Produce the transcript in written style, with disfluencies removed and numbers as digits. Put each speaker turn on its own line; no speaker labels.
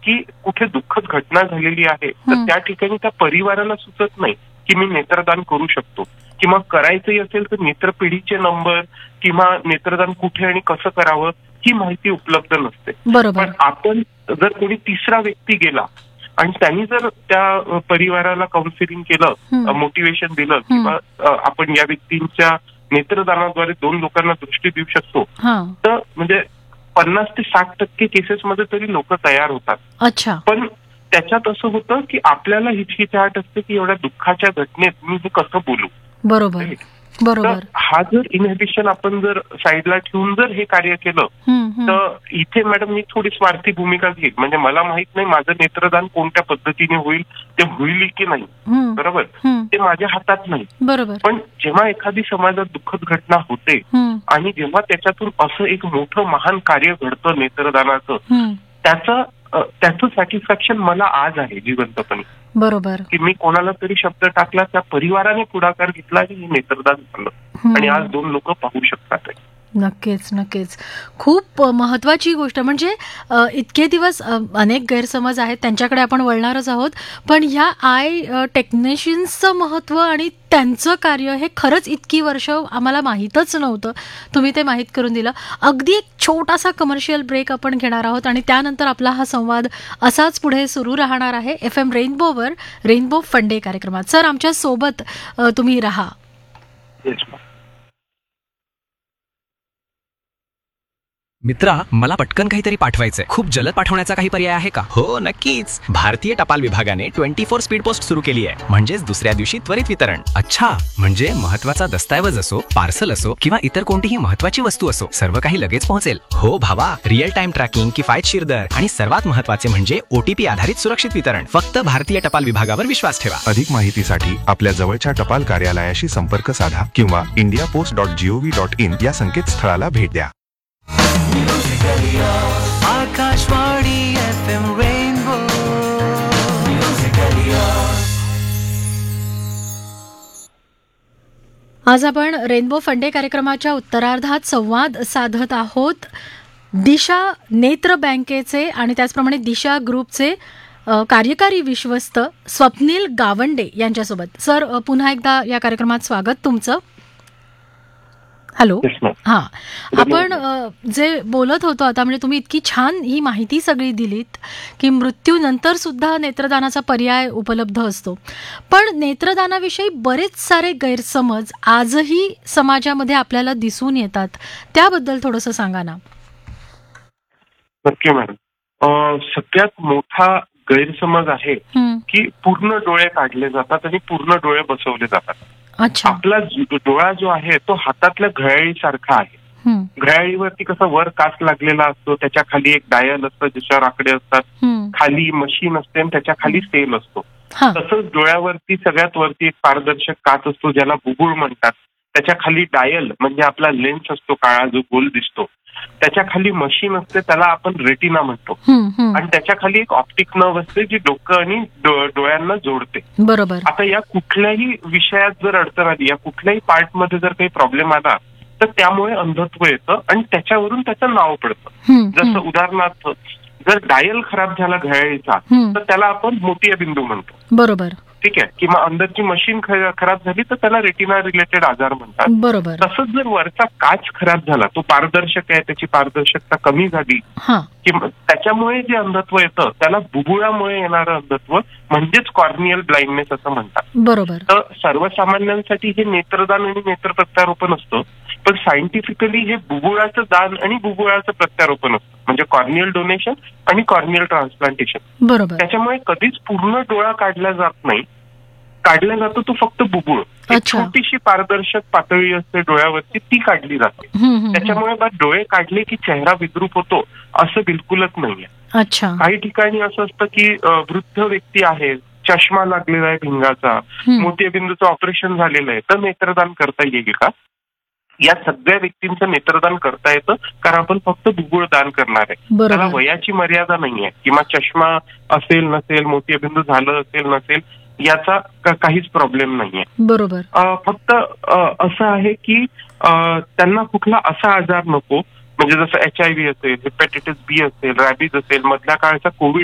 की कुठे दुःखद घटना झालेली आहे तर त्या ठिकाणी त्या परिवाराला सुचत नाही की मी नेत्रदान करू शकतो, किंवा करायचंही असेल तर नेत्रपिढीचे नंबर किंवा नेत्रदान कुठे आणि कसं करावं ही माहिती उपलब्ध नसते. पण आपण जर कोणी तिसरा व्यक्ती गेला आणि त्यांनी जर त्या परिवाराला काउन्सिलिंग केलं, मोटिवेशन दिलं, किंवा आपण या व्यक्तींच्या नेत्रदानाद्वारे 2 लोकांना दृष्टी देऊ शकतो, तर म्हणजे 50 ते 60% केसेसमध्ये तरी लोक तयार होतात.
अच्छा.
पण त्याच्यात असं होतं की आपल्याला हिचकिचाहट असते की एवढ्या दुःखाच्या घटनेत मी हे कसं बोलू.
बरोबर.
हा जर इनहिबिशन आपण जर साईडला ठेवून जर हे कार्य केलं तर इथे मॅडम मी थोडी स्वार्थी भूमिका घेईल. म्हणजे मला माहित नाही माझं नेत्रदान कोणत्या पद्धतीने होईल, ते होईल की नाही, बरोबर, ते माझ्या हातात नाही.
बरोबर.
पण जेव्हा एखादी समाजात दुःखद घटना होते आणि जेव्हा त्याच्यातून असं एक मोठं महान कार्य घडतं नेत्रदानाचं, त्याचं सॅटिस्फॅक्शन मला आज आहे जिवंतपणे.
बरोबर.
की मी कोणाला तरी शब्द टाकला, त्या परिवाराने पुढाकार घेतला की हे नेत्रदान झालं आणि आज 2 लोक पाहू शकतात.
नक्कीच नक्कीच. खूप महत्वाची गोष्ट. म्हणजे इतके दिवस अनेक गैरसमज आहेत, त्यांच्याकडे आपण वळणारच आहोत. पण ह्या आय टेक्निशियन्सचं महत्त्व आणि त्यांचं कार्य हे खरंच इतकी वर्ष आम्हाला माहीतच नव्हतं. तुम्ही ते माहीत करून दिलं. अगदी एक छोटासा कमर्शियल ब्रेक आपण घेणार आहोत आणि त्यानंतर आपला हा संवाद असाच पुढे सुरू राहणार आहे FM रेनबोवर, रेनबो फंडे कार्यक्रमात. सर, आमच्या सोबत तुम्ही राहा.
मित्रा, मला पटकन काहीतरी पाठवायचंय. खूप जलद पाठवण्याचा काही पर्याय आहे का?
हो नक्कीच. भारतीय टपाल विभागाने 24 स्पीड पोस्ट सुरू केली आहे. म्हणजेच दुसऱ्या दिवशी त्वरित वितरण.
अच्छा, म्हणजे महत्वाचा दस्तऐवज असो, पार्सल असो किंवा इतर कोणतीही महत्वाची वस्तू असो, सर्व काही लगेच पोहोचेल.
हो भावा, रिअल टाइम ट्रॅकिंग, किफायतशीर दर आणि सर्वात महत्वाचे म्हणजे OTP आधारित सुरक्षित वितरण. फक्त भारतीय टपाल विभागावर विश्वास ठेवा.
अधिक माहितीसाठी आपल्या जवळच्या टपाल कार्यालयाशी संपर्क साधा किंवा indiapost.gov.in या संकेतस्थळाला भेट द्या.
Akashvani FM rainbow.
आज आपण रेनबो फंडे कार्यक्रमाच्या उत्तरार्धात संवाद साधत आहोत दिशा नेत्र बँकेचे आणि त्याचप्रमाणे दिशा ग्रुपचे कार्यकारी विश्वस्त स्वप्नील गावंडे यांच्यासोबत. सर, पुन्हा एकदा या कार्यक्रमात स्वागत तुमचं. हॅलो. हां, आपण जे बोलत होतो आता, म्हणजे तुम्ही इतकी छान ही माहिती सगळी दिलीत की मृत्यूनंतर सुद्धा नेत्रदानाचा पर्याय उपलब्ध असतो. पण नेत्रदानाविषयी बरेच सारे गैरसमज आजही समाजामध्ये आपल्याला दिसून येतात. त्याबद्दल थोडंसं सांगा ना.
नक्की मॅडम. सगळ्यात मोठा गैरसमज आहे की पूर्ण डोळे काढले जातात आणि पूर्ण डोळे बसवले जातात. आपला डोळा जो आहे तो हातातल्या घड्याळीसारखा आहे. घड्याळीवरती कसं वर काच लागलेला असतो, त्याच्या खाली एक डायल असतं ज्याच्यावर आकडे असतात, खाली मशीन असते आणि त्याच्या खाली सेल असतो. तसंच डोळ्यावरती सगळ्यात वरती एक पारदर्शक काच असतो ज्याला बुबुळ म्हणतात. त्याच्या खाली डायल म्हणजे आपला लेन्स असतो काळा जो गोल दिसतो. त्याच्या खाली मशीन असते त्याला आपण रेटिना म्हणतो. आणि त्याच्या खाली एक ऑप्टिक नर्व असते जी डोकं आणि डोळ्यांना जोडते.
बरोबर.
आता या कुठल्याही विषयात जर अडचण आली, या कुठल्याही पार्ट मध्ये जर काही प्रॉब्लेम आला तर त्यामुळे अंधत्व येतं आणि त्याच्यावरून त्याचं नाव पडतं. जसं उदाहरणार्थ जर डायल खराब झाला घड्याळीचा तर त्याला आपण मोतियाबिंदू म्हणतो.
बरोबर.
ठीक आहे. किंवा अंदरची मशीन खराब झाली तर त्याला रेटिना रिलेटेड आजार म्हणतात.
बरोबर.
तसंच जर वरचा काच खराब झाला, तो पारदर्शक आहे, त्याची पारदर्शकता कमी झाली किंवा त्याच्यामुळे जे अंधत्व येतं त्याला बुबुळामुळे येणारं अंधत्व म्हणजेच कॉर्नियल ब्लाइंडनेस असं म्हणतात.
बरोबर.
तर सर्वसामान्यांसाठी हे नेत्रदान आणि नेत्र प्रत्यारोपण असतं. पण सायंटिफिकली हे बुबुळाचं दान आणि बुबुळाचं प्रत्यारोपण असतं, म्हणजे कॉर्नियल डोनेशन आणि कॉर्नियल ट्रान्सप्लांटेशन.
बरोबर.
त्याच्यामुळे कधीच पूर्ण डोळा काढला जात नाही. काढला जातो तो फक्त बुबुळ. छोटीशी पारदर्शक पातळी असते डोळ्यावरती, ती काढली जाते. त्याच्यामुळे डोळे काढले की चेहरा विद्रूप होतो असं बिलकुलच नाहीये. काही ठिकाणी असं असतं की वृद्ध व्यक्ती आहे, चष्मा लागलेला आहे भिंगाचा, मोतियाबिंदूचं ऑपरेशन झालेलं आहे, तर नेत्रदान करता येईल का? या सगळ्या व्यक्तींचं नेत्रदान करता येतं, कारण आपण फक्त बुबुळ दान करणार आहे. त्याला वयाची मर्यादा नाहीये किंवा चष्मा असेल नसेल, मोतियाबिंदू झालं असेल नसेल याचा काहीच प्रॉब्लेम नाहीये.
बरोबर.
फक्त असं आहे की त्यांना कुठला असा आजार नको, म्हणजे जसं HIV असेल, हेपॅटायटिस B असेल, रॅबीज असेल, मधल्या काळचा कोविड